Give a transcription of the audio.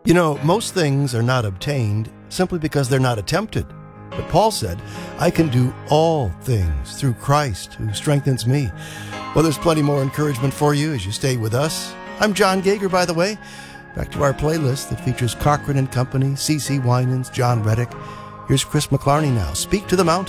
You know, most things are not obtained simply because they're not attempted. But Paul said, I can do all things through Christ who strengthens me. Well, there's plenty more encouragement for you as you stay with us. I'm John Gager, by the way. Back to our playlist that features Cochran and Company, C.C. Winans, John Reddick. Here's Chris McClarney now. Speak to the Mountain.